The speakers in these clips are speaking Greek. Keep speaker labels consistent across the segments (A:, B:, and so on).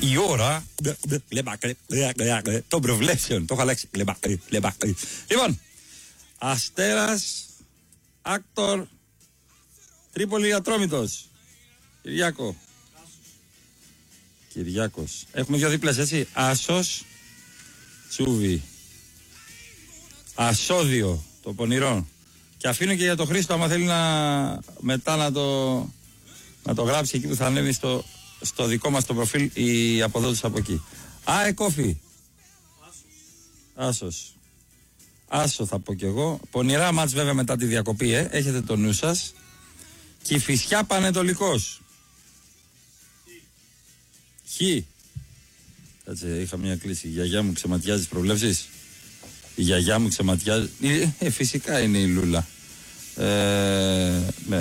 A: η ώρα των προβλέψεων. Το έχω αλλάξει. Λοιπόν, Αστέρας, Άκτορ, Τρίπολη Ατρόμητος. Κυριάκος. Έχουμε δύο δίπλες, έτσι. Άσος, Τσούβι. Ασώδιο, το πονηρό. Και αφήνω και για το Χρήστο, άμα θέλει μετά να το γράψει εκεί που θα ανέβει στο δικό μας το προφίλ η αποδότηση από εκεί. Κόφι. Άσος. Άσο θα πω κι εγώ. Πονηρά μάτς βέβαια μετά τη διακοπή, έχετε το νου σας. Κηφισιά Πανετολικός. Χ. Κάτσε, είχα μια κλίση. Η γιαγιά μου ξεματιάζει τις προβλέψεις. Η γιαγιά μου ξεματιάζει. Φυσικά είναι η Λούλα. Ναι.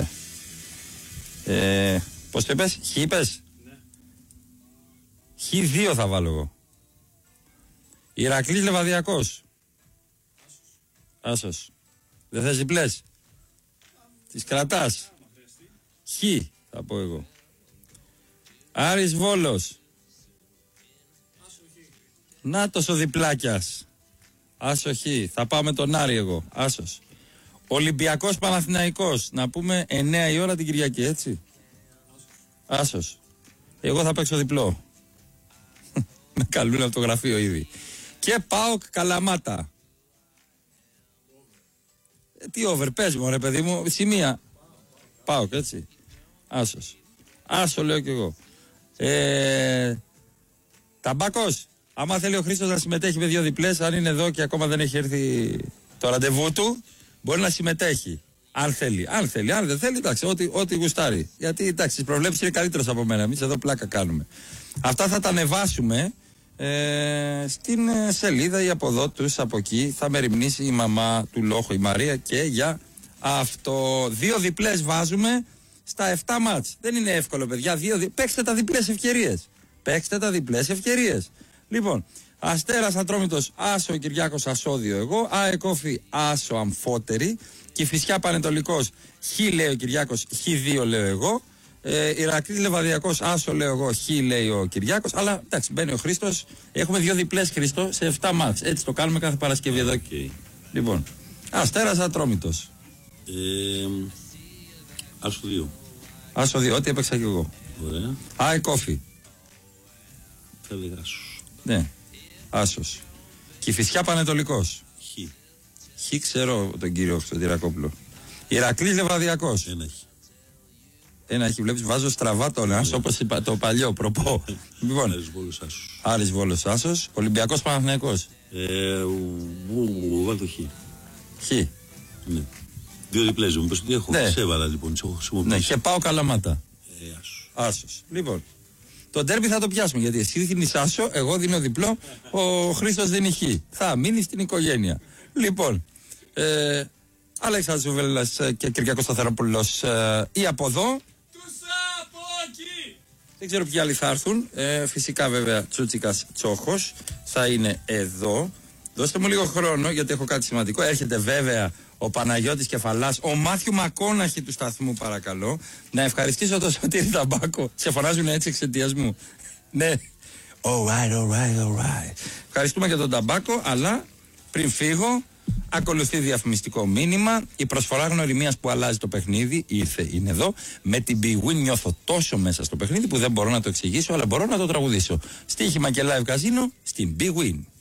A: Πώς το είπες, Χ είπες? Ναι. Χ2 θα βάλω εγώ. Ηρακλής Λεβαδιακός. Άσος. Δεν θες διπλές? Τις κρατάς? Χ θα πω εγώ. Άρης Βόλος. Νάτος ο διπλάκιας. Άσο Χ. Θα πάω με τον Άρη εγώ. Άσος. Ολυμπιακός Παναθηναϊκός. Να πούμε 9 η ώρα την Κυριακή, έτσι. Άσος. Εγώ θα παίξω διπλό. Με καλούν από το γραφείο ήδη. Και ΠΑΟΚ Καλαμάτα. Τι over, πες μου ρε παιδί μου, σημεία. ΠΑΟΚ, έτσι. Άσος. Άσο λέω κι εγώ. Ταμπάκος. Άμα θέλει ο Χρήστος να συμμετέχει με δύο διπλές, αν είναι εδώ και ακόμα δεν έχει έρθει το ραντεβού του, μπορεί να συμμετέχει. Αν θέλει. Αν δεν θέλει, εντάξει, ό,τι γουστάρει. Γιατί εντάξει, τις προβλέψεις είναι καλύτερος από μένα. Εμείς εδώ πλάκα κάνουμε. Αυτά θα τα ανεβάσουμε στην σελίδα ή από εδώ τους, από εκεί. Θα μεριμνήσει η μαμά του Λόχου, η Μαρία, και για αυτό. Δύο διπλές βάζουμε στα 7 μάτς. Δεν είναι εύκολο, παιδιά. Παίξτε τα διπλές ευκαιρίες. Λοιπόν, Αστέρας Ατρόμητος, Άσο Κυριάκος Ασώδιο εγώ. Κόφι, Άσο Αμφότερη. Κηφισιά Πανετολικός, Χ λέει ο Κυριάκος, Χ2 λέω εγώ. Ηρακλής Λεβαδιακός, Άσο λέω εγώ, Χ λέει ο Κυριάκος. Αλλά εντάξει, μπαίνει ο Χρήστος. Έχουμε δύο διπλές, Χρήστο, σε 7 μάτς. Έτσι το κάνουμε κάθε Παρασκευή εδώ. Λοιπόν, Αστέρας Ατρόμητος.
B: Άσο 2.
A: Άσο 2, ό,τι έπαιξα και εγώ.
B: Ωραία.
A: Κόφι.
B: Θα έλεγα Άσος.
A: Ναι, Άσος. Κηφισιά Πανετολικός. Χ ξέρω τον κύριο Χρυστοδηρακόπουλο. Ηρακλής Λεβαδιακός. Ένα Χ. Βλέπεις, βάζω στραβά τον Άσο, όπως είπα το παλιό προπό. Λοιπόν, Άρης Βόλος Άσος. Ολυμπιακός Παναθηναϊκός.
B: Βάλω το Χ.
A: Χ.
B: Ναι. Δύο διπλές μου, πες ότι έχω.
A: Ναι.
B: Σε έβαλα λοιπόν, τις έχω χρησιμοποιήσει.
A: Ναι, και πάω Καλαμάτα.
B: Άσος.
A: Λοιπόν, το ντέρμπι θα το πιάσουμε, γιατί εσύ δίνεις Άσο, εγώ δίνω διπλό, ο Χρήστος δίνει Χ. Θα μείνει στην οικογένεια. Λοιπόν, Αλέξανδρος Βουβέλλας και Κυριακός Σταθερόπουλος ή από εδώ.
C: Τους από εκεί.
A: Δεν ξέρω ποιοι άλλοι θα έρθουν. Φυσικά βέβαια Τσούτσικας Τσόχος θα είναι εδώ. Δώστε μου λίγο χρόνο, γιατί έχω κάτι σημαντικό. Έρχεται βέβαια ο Παναγιώτης Κεφαλάς, ο Μάθιου Μακόναχη του σταθμού, παρακαλώ. Να ευχαριστήσω τον Σωτήρη Ταμπάκο. Σε φωνάζουν έτσι εξαιτίας μου. Ναι. Alright. Ευχαριστούμε για τον Ταμπάκο, αλλά πριν φύγω, ακολουθεί διαφημιστικό μήνυμα. Η προσφορά γνωριμίας που αλλάζει το παιχνίδι είναι εδώ. Με την Big Win νιώθω τόσο μέσα στο παιχνίδι που δεν μπορώ να το εξηγήσω, αλλά μπορώ να το τραγουδήσω. Στοίχημα και live καζίνο στην Big Win.